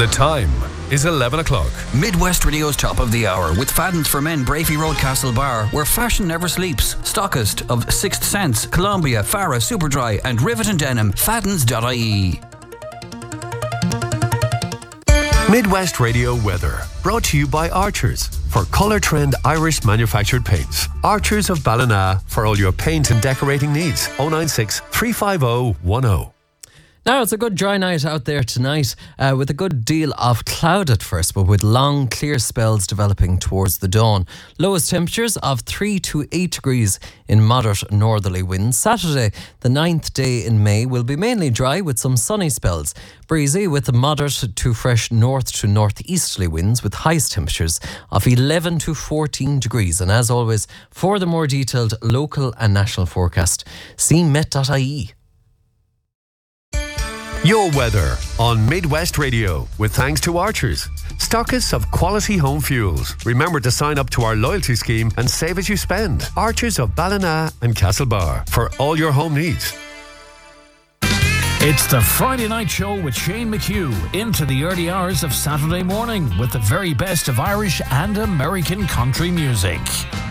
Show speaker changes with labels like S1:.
S1: The time is 11 o'clock.
S2: Midwest Radio's top of the hour with Fadden's for Men, Brafey Road, Castlebar, where fashion never sleeps. Stockist of Sixth Sense, Columbia, Farah, Superdry and Rivet and Denim. Faddens.ie.
S3: Midwest Radio weather, brought to you by Archers for Colour Trend Irish manufactured paints. Archers of Ballina for all your paint and decorating needs. 096 350 10.
S4: Now, it's a good dry night out there tonight with a good deal of cloud at first, but with long, clear spells developing towards the dawn. Lowest temperatures of 3 to 8 degrees in moderate northerly winds. Saturday, the 9th day in May, will be mainly dry with some sunny spells. Breezy with moderate to fresh north to northeasterly winds with highest temperatures of 11 to 14 degrees. And as always, for the more detailed local and national forecast, see met.ie.
S3: Your weather on Midwest Radio with thanks to Archers, stockists of quality home fuels. Remember to sign up to our loyalty scheme and save as you spend. Archers of Ballina and Castlebar for all your home needs.
S5: It's the Friday Night Show with Shane McHugh into the early hours of Saturday morning with the very best of Irish and American country music.